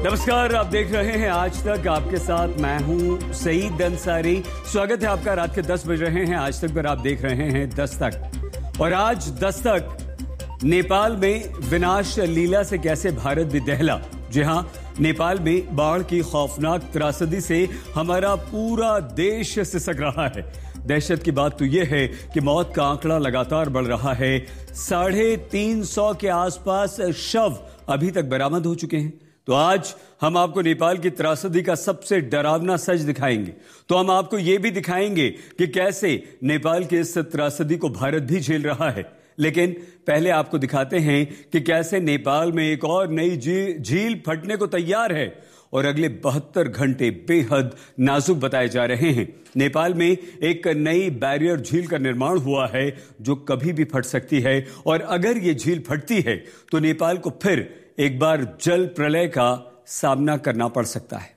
नमस्कार, आप देख रहे हैं आज तक। आपके साथ मैं हूं सईद अंसारी। स्वागत है आपका। रात के 10 बज रहे हैं। आज तक पर आप देख रहे हैं 10 तक। और आज 10 तक नेपाल में विनाश लीला से कैसे भारत भी दहला। जी हां, नेपाल में बाढ़ की खौफनाक त्रासदी से हमारा पूरा देश सिसक रहा है। दहशत की बात तो यह है कि मौत का आंकड़ा लगातार बढ़ रहा है। 350 के आसपास शव अभी तक बरामद हो चुके हैं। तो आज हम आपको नेपाल की त्रासदी का सबसे डरावना सच दिखाएंगे। तो हम आपको यह भी दिखाएंगे कि कैसे नेपाल की इस त्रासदी को भारत भी झेल रहा है। लेकिन पहले आपको दिखाते हैं कि कैसे नेपाल में एक और नई झील फटने को तैयार है और अगले 72 घंटे बेहद नाजुक बताए जा रहे हैं। नेपाल में एक नई बैरियर झील का निर्माण हुआ है जो कभी भी फट सकती है, और अगर ये झील फटती है तो नेपाल को फिर एक बार जल प्रलय का सामना करना पड़ सकता है।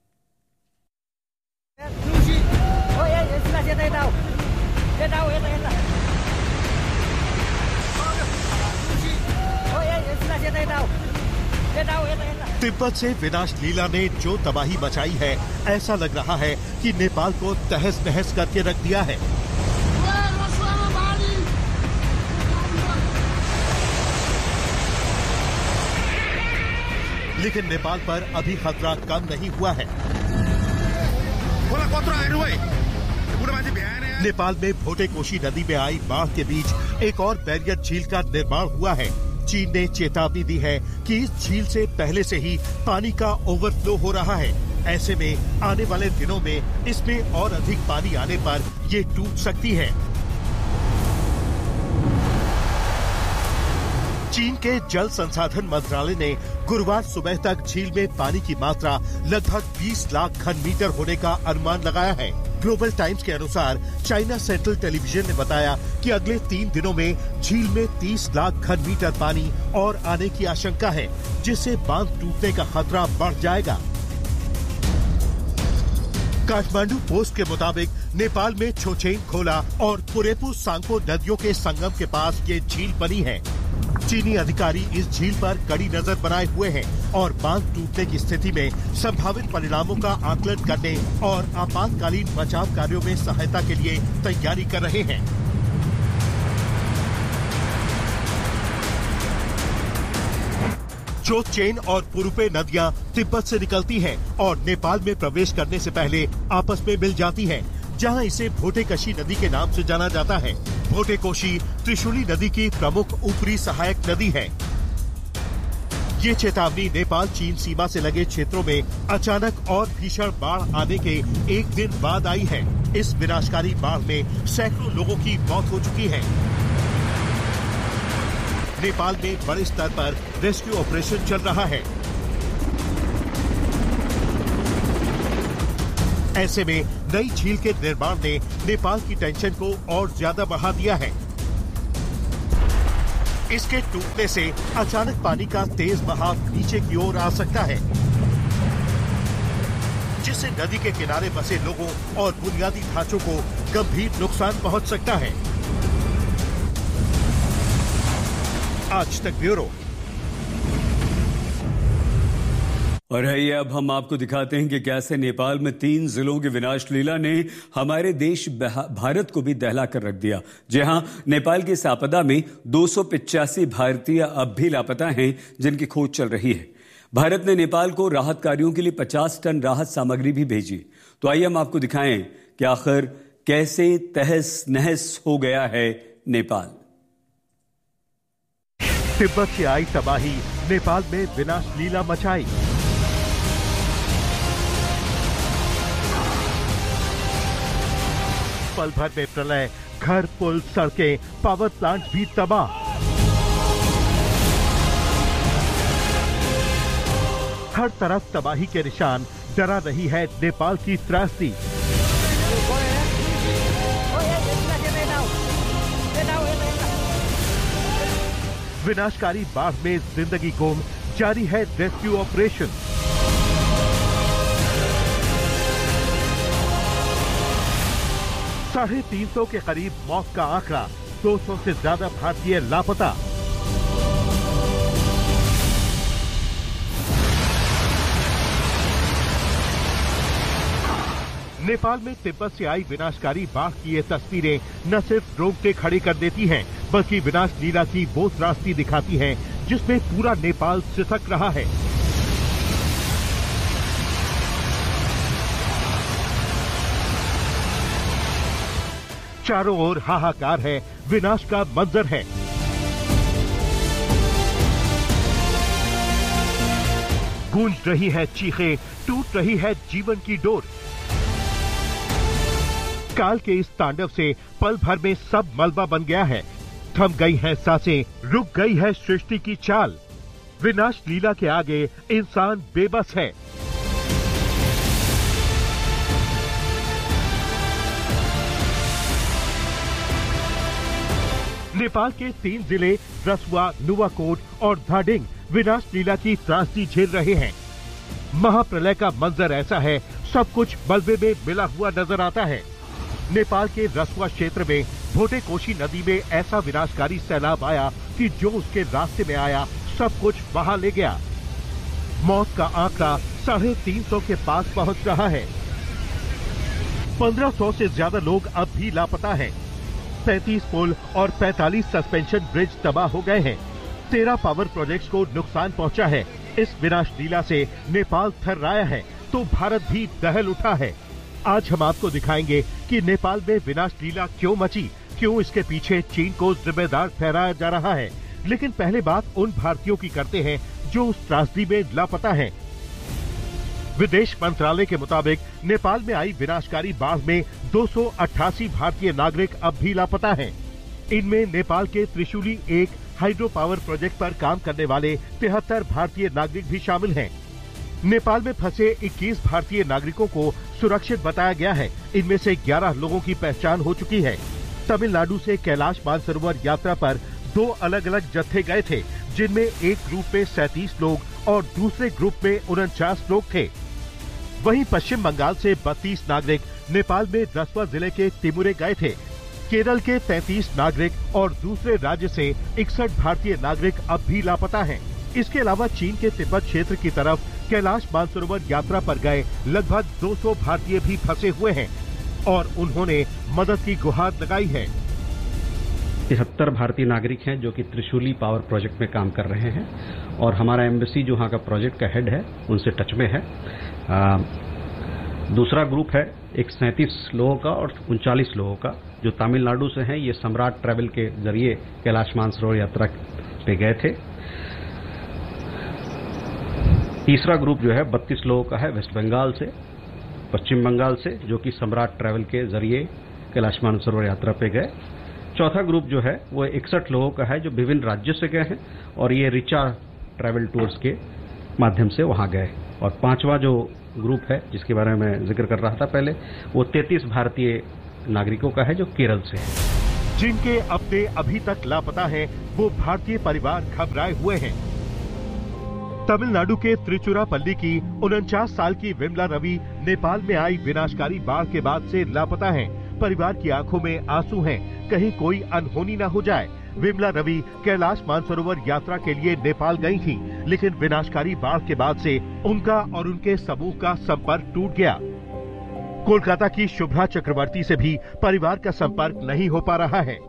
तिब्बत से विनाश लीला ने जो तबाही मचाई है, ऐसा लग रहा है कि नेपाल को तहस नहस करके रख दिया है। लेकिन नेपाल पर अभी खतरा कम नहीं हुआ है। नेपाल में भोटेकोशी नदी में आई बाढ़ के बीच एक और बैरियर झील का निर्माण हुआ है। चीन ने चेतावनी दी है कि इस झील से पहले से ही पानी का ओवरफ्लो हो रहा है। ऐसे में आने वाले दिनों में इसमें और अधिक पानी आने पर ये टूट सकती है। चीन के जल संसाधन मंत्रालय ने गुरुवार सुबह तक झील में पानी की मात्रा लगभग 20 लाख घन मीटर होने का अनुमान लगाया है। ग्लोबल टाइम्स के अनुसार चाइना सेंट्रल टेलीविजन ने बताया कि अगले 3 दिनों में झील में 30 लाख घन मीटर पानी और आने की आशंका है, जिससे बांध टूटने का खतरा बढ़ जाएगा। काठमांडू पोस्ट के मुताबिक नेपाल में छोचेन खोला और पुरेपु सांगपो नदियों के संगम के पास ये झील बनी है। चीनी अधिकारी इस झील पर कड़ी नजर बनाए हुए हैं और बांध टूटने की स्थिति में संभावित परिणामों का आकलन करने और आपातकालीन बचाव कार्यों में सहायता के लिए तैयारी कर रहे हैं। चोचेन और पुरुपे नदियां तिब्बत से निकलती हैं और नेपाल में प्रवेश करने से पहले आपस में मिल जाती हैं, जहां इसे भोटेकशी नदी के नाम से जाना जाता है। भोटेकोशी त्रिशूली नदी की प्रमुख ऊपरी सहायक नदी है। ये चेतावनी नेपाल चीन सीमा से लगे क्षेत्रों में अचानक और भीषण बाढ़ आने के एक दिन बाद आई है। इस विनाशकारी बाढ़ में सैकड़ों लोगों की मौत हो चुकी है। नेपाल में बड़े स्तर पर रेस्क्यू ऑपरेशन चल रहा है। ऐसे में नई झील के निर्माण ने नेपाल की टेंशन को और ज्यादा बढ़ा दिया है। इसके टूटने से अचानक पानी का तेज बहाव नीचे की ओर आ सकता है, जिससे नदी के किनारे बसे लोगों और बुनियादी ढांचों को गंभीर नुकसान पहुंच सकता है। आज तक ब्यूरो। और आइए अब हम आपको दिखाते हैं कि कैसे नेपाल में 3 जिलों की विनाश लीला ने हमारे देश भारत को भी दहला कर रख दिया। जी हां, नेपाल की इस आपदा में 285 भारतीय अब भी लापता हैं, जिनकी खोज चल रही है। भारत ने नेपाल को राहत कार्यों के लिए 50 टन राहत सामग्री भी भेजी। तो आइए हम आपको दिखाएं कि आखिर कैसे तहस नहस हो गया है नेपाल। तिब्बत से आई तबाही नेपाल में विनाश लीला मचाई। पल भर में प्रलय, घर, पुल, सड़कें, पावर प्लांट भी तबाह। हर तरफ तबाही के निशान, डरा रही है नेपाल की त्रासदी। विनाशकारी बाढ़ में जिंदगी गुम, जारी है रेस्क्यू ऑपरेशन। साढ़े 300 के करीब मौत का आंकड़ा, 200 से ज्यादा भारतीय लापता। नेपाल में तिब्बत से आई विनाशकारी बाढ़ की ये तस्वीरें न सिर्फ रोंगटे खड़े कर देती हैं, बल्कि विनाश लीला की वो त्रासदी दिखाती हैं जिसमें पूरा नेपाल सिसक रहा है। चारों ओर हाहाकार है, विनाश का मंजर है। गूंज रही है चीखें, टूट रही है जीवन की डोर। काल के इस तांडव से पल भर में सब मलबा बन गया है। थम गई हैं सांसें, रुक गई है सृष्टि की चाल। विनाश लीला के आगे इंसान बेबस है। नेपाल के 3 जिले रसुआ, नुवाकोट और धादिङ विनाश लीला की त्रासदी झेल रहे हैं। महाप्रलय का मंजर ऐसा है, सब कुछ मलबे में मिला हुआ नजर आता है। नेपाल के रसुआ क्षेत्र में भोटेकोशी नदी में ऐसा विनाशकारी सैलाब आया कि जो उसके रास्ते में आया सब कुछ बहा ले गया। मौत का आंकड़ा 350 के पास पहुंच रहा है। 1500 से ज्यादा लोग अब भी लापता हैं। 35 पुल और 45 सस्पेंशन ब्रिज तबाह हो गए हैं। 13 पावर प्रोजेक्ट्स को नुकसान पहुंचा है। इस विनाश लीला से नेपाल थर्राया है तो भारत भी दहल उठा है। आज हम आपको दिखाएंगे कि नेपाल में विनाश लीला क्यों मची, क्यों इसके पीछे चीन को जिम्मेदार ठहराया जा रहा है। लेकिन पहले बात उन भारतीयों की करते हैं जो उस त्रासदी में लापता हैं। विदेश मंत्रालय के मुताबिक नेपाल में आई विनाशकारी बाढ़ में 288 भारतीय नागरिक अब भी लापता हैं। इनमें नेपाल के त्रिशूली 1 हाइड्रो पावर प्रोजेक्ट पर काम करने वाले 73 भारतीय नागरिक भी शामिल हैं। नेपाल में फंसे 21 भारतीय नागरिकों को सुरक्षित बताया गया है। इनमें से 11 लोगों की पहचान हो चुकी है। तमिलनाडु से कैलाश मानसरोवर यात्रा पर 2 अलग अलग जत्थे गए थे, जिनमें एक ग्रुप में 37 लोग और दूसरे ग्रुप में 49 लोग थे। वहीं पश्चिम बंगाल से 32 नागरिक नेपाल में रसुआ जिले के तिमुरे गए थे। केरल के 33 नागरिक और दूसरे राज्य से 61 भारतीय नागरिक अब भी लापता हैं। इसके अलावा चीन के तिब्बत क्षेत्र की तरफ कैलाश मानसरोवर यात्रा पर गए लगभग 200 भारतीय भी फंसे हुए हैं और उन्होंने मदद की गुहार लगाई है। 73 भारतीय नागरिक हैं जो कि त्रिशूली पावर प्रोजेक्ट में काम कर रहे हैं और हमारा एम्बेसी जो वहाँ का प्रोजेक्ट का हेड है उनसे टच में है। दूसरा ग्रुप है एक 37 लोगों का और 39 लोगों का जो तमिलनाडु से हैं। ये सम्राट ट्रैवल के जरिए कैलाश मानसरोवर यात्रा पे गए थे। तीसरा ग्रुप जो है 32 लोगों का है वेस्ट बंगाल से, पश्चिम बंगाल से, जो कि सम्राट ट्रैवल के जरिए कैलाश मानसरोवर यात्रा पे गए। चौथा ग्रुप जो है वो 61 लोगों का है जो विभिन्न राज्यों से गए हैं और ये रिचा ट्रैवल टूर्स के माध्यम से वहां गए। और पांचवा जो ग्रुप है जिसके बारे में मैं जिक्र कर रहा था पहले, वो 33 भारतीय नागरिकों का है जो केरल से है। जिनके अपने अभी तक लापता हैं, वो भारतीय परिवार घबराए हुए हैं। तमिलनाडु के त्रिचुरापल्ली की 49 साल की विमला रवि नेपाल में आई विनाशकारी बाढ़ के बाद से लापता हैं। परिवार की आंखों में आंसू हैं, कहीं कोई अनहोनी न हो जाए। विमला रवि कैलाश मानसरोवर यात्रा के लिए नेपाल गई थी, लेकिन विनाशकारी बाढ़ के बाद से उनका और उनके समूह का संपर्क टूट गया। कोलकाता की शुभ्रा चक्रवर्ती से भी परिवार का संपर्क नहीं हो पा रहा है।